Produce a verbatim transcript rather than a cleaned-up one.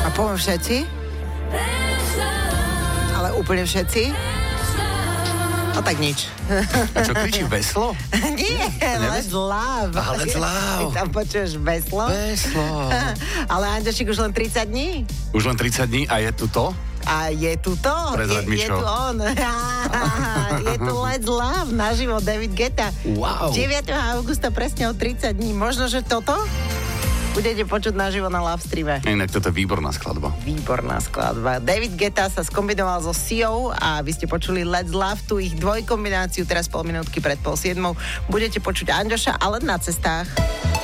A poviem všetci? Ale úplne všetci? No tak nič. A čo kričí, veslo? Nie, Let's Love. Aha, Let's Love. Ty tam počuješ veslo? Veslo. Ale Anďošik už len tridsať dní. Už len tridsať dní a je tu to? A je tu to. Prezrať je, mi je čo. tu on. Je tu Let's Love naživo David Guetta. Wow. deviateho augusta presne o tridsať dní. Možno, že toto budete počuť naživo na Love Streame. Inak toto je výborná skladba. Výborná skladba. David Guetta sa skombinoval so Siou a vy ste počuli Let's Love, tú ich dvojkombináciu, teraz pol minútky pred pol siedmou. Budete počuť Anďoša, ale na cestách.